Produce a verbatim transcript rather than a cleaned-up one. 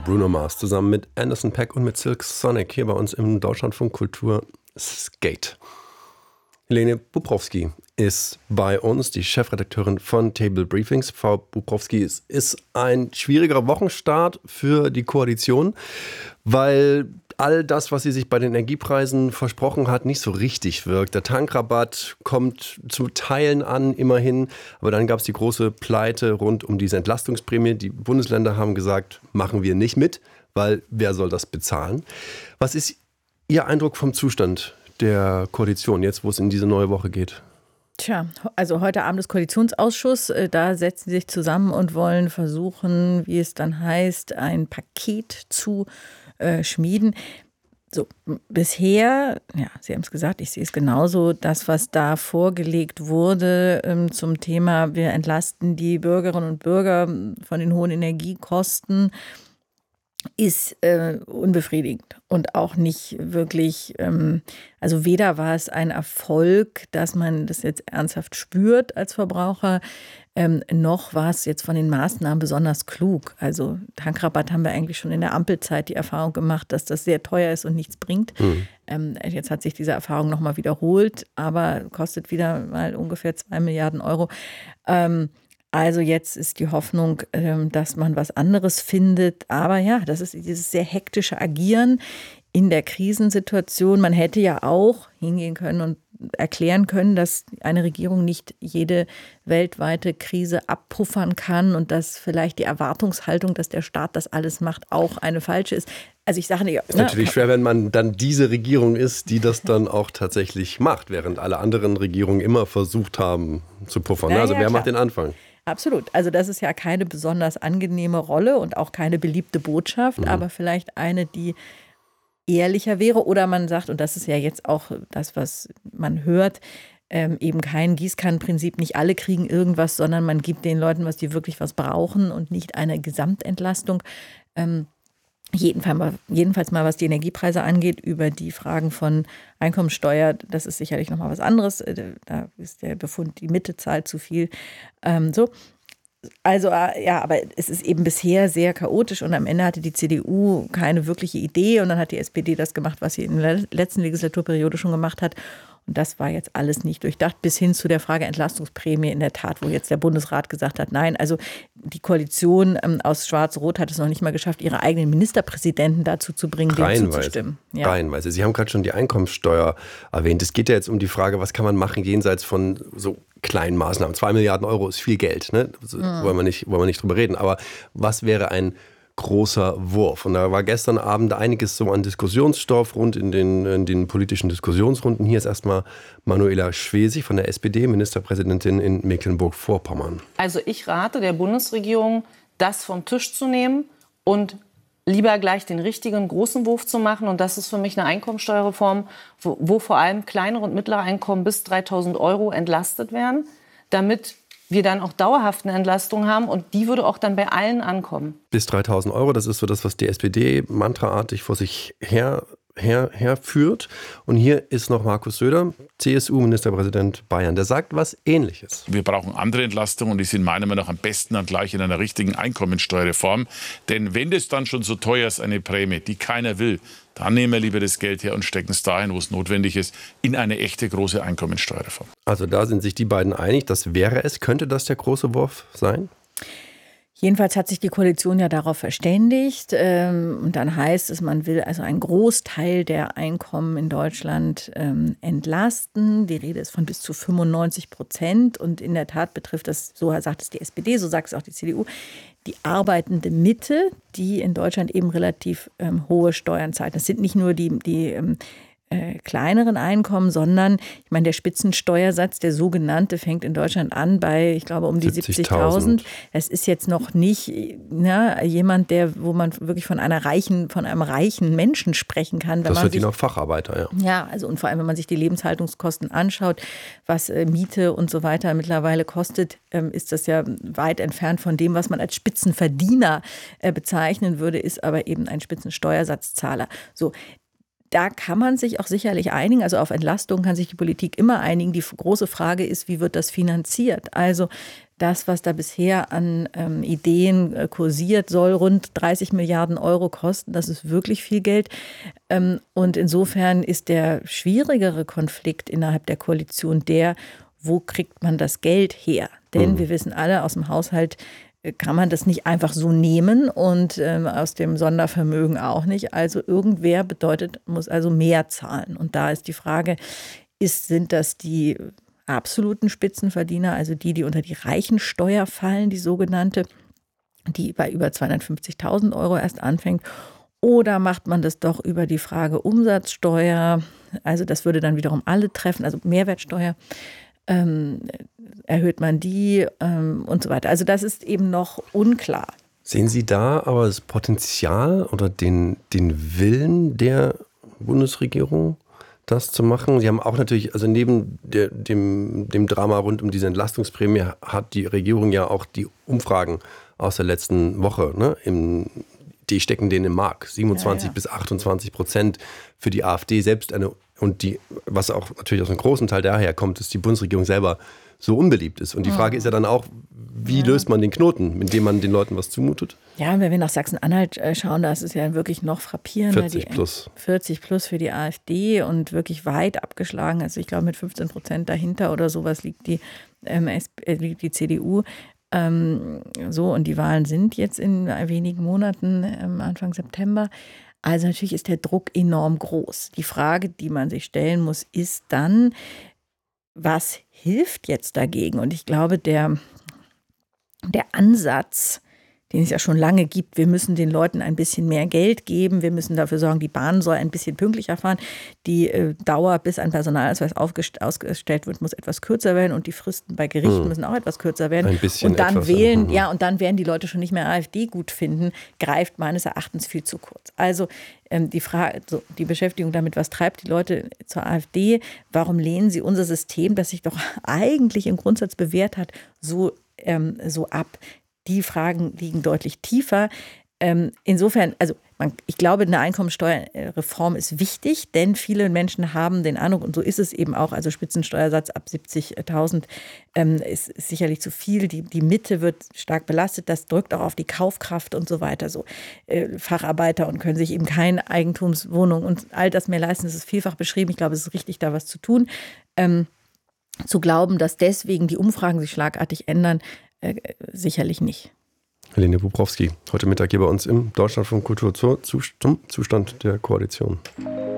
Bruno Mars zusammen mit Anderson .Paak und mit Silk Sonic hier bei uns im Deutschlandfunk Kultur Skate. Helene Bubrowski ist bei uns, die Chefredakteurin von Table Briefings. Frau Bubrowski, es ist ein schwieriger Wochenstart für die Koalition, weil all das, was sie sich bei den Energiepreisen versprochen hat, nicht so richtig wirkt. Der Tankrabatt kommt zu Teilen an, immerhin. Aber dann gab es die große Pleite rund um diese Entlastungsprämie. Die Bundesländer haben gesagt, machen wir nicht mit, weil wer soll das bezahlen? Was ist Ihr Eindruck vom Zustand der Koalition, jetzt wo es in diese neue Woche geht? Tja, also heute Abend ist Koalitionsausschuss. Da setzen sie sich zusammen und wollen versuchen, wie es dann heißt, ein Paket zu äh, schmieden. So, bisher, ja, Sie haben es gesagt, ich sehe es genauso, das, was da vorgelegt wurde ähm, zum Thema, wir entlasten die Bürgerinnen und Bürger von den hohen Energiekosten, ist äh, unbefriedigend und auch nicht wirklich, ähm, also weder war es ein Erfolg, dass man das jetzt ernsthaft spürt als Verbraucher, ähm, noch war es jetzt von den Maßnahmen besonders klug. Also Tankrabatt haben wir eigentlich schon in der Ampelzeit die Erfahrung gemacht, dass das sehr teuer ist und nichts bringt. Mhm. Ähm, jetzt hat sich diese Erfahrung nochmal wiederholt, aber kostet wieder mal ungefähr zwei Milliarden Euro. Ähm, Also jetzt ist die Hoffnung, dass man was anderes findet. Aber ja, das ist dieses sehr hektische Agieren in der Krisensituation. Man hätte ja auch hingehen können und erklären können, dass eine Regierung nicht jede weltweite Krise abpuffern kann und dass vielleicht die Erwartungshaltung, dass der Staat das alles macht, auch eine falsche ist. Also ich sage nicht, ist natürlich schwer, wenn man dann diese Regierung ist, die das dann auch tatsächlich macht, während alle anderen Regierungen immer versucht haben zu puffern. Ja, also ja, wer klar. macht den Anfang? Absolut. Also das ist ja keine besonders angenehme Rolle und auch keine beliebte Botschaft, mhm. aber vielleicht eine, die ehrlicher wäre. Oder man sagt, und das ist ja jetzt auch das, was man hört, ähm, eben kein Gießkannenprinzip, nicht alle kriegen irgendwas, sondern man gibt den Leuten, was die wirklich was brauchen und nicht eine Gesamtentlastung. Ähm, Jedenfalls mal, jedenfalls mal, was die Energiepreise angeht, über die Fragen von Einkommensteuer, das ist sicherlich nochmal was anderes. Da ist der Befund, die Mitte zahlt zu viel. Ähm, so. Also ja, aber es ist eben bisher sehr chaotisch und am Ende hatte die C D U keine wirkliche Idee und dann hat die S P D das gemacht, was sie in der letzten Legislaturperiode schon gemacht hat. Und das war jetzt alles nicht durchdacht, bis hin zu der Frage Entlastungsprämie in der Tat, wo jetzt der Bundesrat gesagt hat, nein, also die Koalition ähm, aus Schwarz-Rot hat es noch nicht mal geschafft, ihre eigenen Ministerpräsidenten dazu zu bringen, dem zuzustimmen. Ja. Reihenweise. Sie haben gerade schon die Einkommensteuer erwähnt. Es geht ja jetzt um die Frage, was kann man machen jenseits von so kleinen Maßnahmen. Zwei Milliarden Euro ist viel Geld, ne? Also, mhm. wollen wir nicht, wollen wir nicht drüber reden. Aber was wäre ein großer Wurf? Und da war gestern Abend einiges so an Diskussionsstoff rund in den, in den politischen Diskussionsrunden. Hier ist erstmal Manuela Schwesig von der S P D, Ministerpräsidentin in Mecklenburg-Vorpommern. Also ich rate der Bundesregierung, das vom Tisch zu nehmen und lieber gleich den richtigen großen Wurf zu machen. Und das ist für mich eine Einkommensteuerreform, wo, wo vor allem kleinere und mittlere Einkommen bis dreitausend Euro entlastet werden, damit wir dann auch dauerhaft eine Entlastung haben und die würde auch dann bei allen ankommen. Bis dreitausend Euro, das ist so das, was die S P D mantraartig vor sich her, her, herführt. Und hier ist noch Markus Söder, C S U-Ministerpräsident Bayern, der sagt was Ähnliches. Wir brauchen andere Entlastungen und die sind meiner Meinung nach am besten dann gleich in einer richtigen Einkommensteuerreform. Denn wenn das dann schon so teuer ist, eine Prämie, die keiner will, dann nehmen wir lieber das Geld her und stecken es dahin, wo es notwendig ist, in eine echte große Einkommensteuerreform. Also da sind sich die beiden einig, das wäre es. Könnte das der große Wurf sein? Jedenfalls hat sich die Koalition ja darauf verständigt. Und dann heißt es, man will also einen Großteil der Einkommen in Deutschland entlasten. Die Rede ist von bis zu fünfundneunzig Prozent. Und in der Tat betrifft das, so sagt es die S P D, so sagt es auch die C D U, die arbeitende Mitte, die in Deutschland eben relativ ähm, hohe Steuern zahlt. Das sind nicht nur die, die ähm, äh, kleineren Einkommen, sondern ich meine, der Spitzensteuersatz, der sogenannte, fängt in Deutschland an bei, ich glaube, um die siebzigtausend. Es ist jetzt noch nicht na, jemand, der, wo man wirklich von einer reichen, von einem reichen Menschen sprechen kann. Wenn das man wird sich, die noch Facharbeiter, ja. Ja, also und vor allem, wenn man sich die Lebenshaltungskosten anschaut, was äh, Miete und so weiter mittlerweile kostet, ähm, ist das ja weit entfernt von dem, was man als Spitzenverdiener äh, bezeichnen würde, ist aber eben ein Spitzensteuersatzzahler. So. Da kann man sich auch sicherlich einigen. Also auf Entlastung kann sich die Politik immer einigen. Die große Frage ist, wie wird das finanziert? Also das, was da bisher an ähm, Ideen äh, kursiert, soll rund dreißig Milliarden Euro kosten. Das ist wirklich viel Geld. Ähm, und insofern ist der schwierigere Konflikt innerhalb der Koalition der, wo kriegt man das Geld her? Denn mhm. wir wissen alle, aus dem Haushalt kann man das nicht einfach so nehmen und ähm, aus dem Sondervermögen auch nicht. Also irgendwer bedeutet, muss also mehr zahlen. Und da ist die Frage, ist, sind das die absoluten Spitzenverdiener, also die, die unter die Reichensteuer fallen, die sogenannte, die bei über zweihundertfünfzigtausend Euro erst anfängt? Oder macht man das doch über die Frage Umsatzsteuer? Also das würde dann wiederum alle treffen, also Mehrwertsteuer. Ähm, erhöht man die ähm, und so weiter. Also das ist eben noch unklar. Sehen Sie da aber das Potenzial oder den, den Willen der Bundesregierung, das zu machen? Sie haben auch natürlich, also neben der, dem, dem Drama rund um diese Entlastungsprämie hat die Regierung ja auch die Umfragen aus der letzten Woche, ne, im, die stecken denen im Mark. siebenundzwanzig ja, ja. bis achtundzwanzig Prozent für die AfD selbst eine. Und die, was auch natürlich aus einem großen Teil daher kommt, dass die Bundesregierung selber so unbeliebt ist. Und die Frage ist ja dann auch, wie ja. löst man den Knoten, indem man den Leuten was zumutet? Ja, wenn wir nach Sachsen-Anhalt schauen, da ist es ja wirklich noch frappierender. vierzig plus. vierzig plus für die AfD und wirklich weit abgeschlagen. Also ich glaube mit fünfzehn Prozent dahinter oder sowas liegt die, ähm, liegt die C D U. Ähm, so, und die Wahlen sind jetzt in wenigen Monaten, ähm, Anfang September. Also natürlich ist der Druck enorm groß. Die Frage, die man sich stellen muss, ist dann, was hilft jetzt dagegen? Und ich glaube, der, der Ansatz, den es ja schon lange gibt, wir müssen den Leuten ein bisschen mehr Geld geben, wir müssen dafür sorgen, die Bahn soll ein bisschen pünktlicher fahren, die äh, Dauer, bis ein Personalausweis aufgest- ausgestellt wird, muss etwas kürzer werden und die Fristen bei Gerichten hm. müssen auch etwas kürzer werden. Ein bisschen und dann etwas, wählen, ja. ja, und dann werden die Leute schon nicht mehr AfD gut finden, greift meines Erachtens viel zu kurz. Also ähm, die Frage, so, die Beschäftigung damit, was treibt die Leute zur AfD? Warum lehnen sie unser System, das sich doch eigentlich im Grundsatz bewährt hat, so, ähm, so ab? Die Fragen liegen deutlich tiefer. Ähm, insofern, also man, ich glaube, eine Einkommensteuerreform ist wichtig, denn viele Menschen haben den Eindruck, und so ist es eben auch, also Spitzensteuersatz ab siebzigtausend ähm, ist, ist sicherlich zu viel. Die, die Mitte wird stark belastet, das drückt auch auf die Kaufkraft und so weiter. So äh, Facharbeiter und können sich eben keine Eigentumswohnung und all das mehr leisten. Das ist vielfach beschrieben. Ich glaube, es ist richtig, da was zu tun. Ähm, zu glauben, dass deswegen die Umfragen sich schlagartig ändern, Äh, sicherlich nicht. Helene Bubrowski, heute Mittag hier bei uns im Deutschlandfunk Kultur zum Zustand der Koalition.